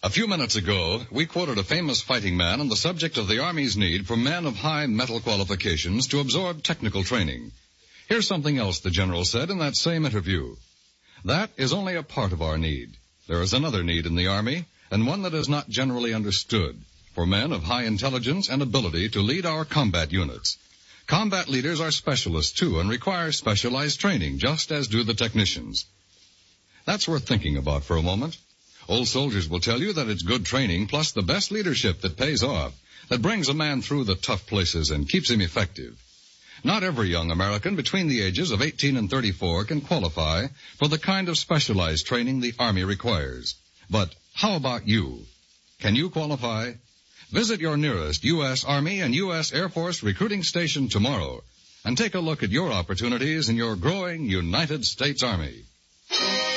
A few minutes ago, we quoted a famous fighting man on the subject of the Army's need for men of high mental qualifications to absorb technical training. Here's something else the General said in that same interview. That is only a part of our need. There is another need in the Army, and one that is not generally understood, for men of high intelligence and ability to lead our combat units. Combat leaders are specialists, too, and require specialized training, just as do the technicians. That's worth thinking about for a moment. Old soldiers will tell you that it's good training plus the best leadership that pays off, that brings a man through the tough places and keeps him effective. Not every young American between the ages of 18 and 34 can qualify for the kind of specialized training the Army requires. But how about you? Can you qualify? Visit your nearest U.S. Army and U.S. Air Force recruiting station tomorrow and take a look at your opportunities in your growing United States Army.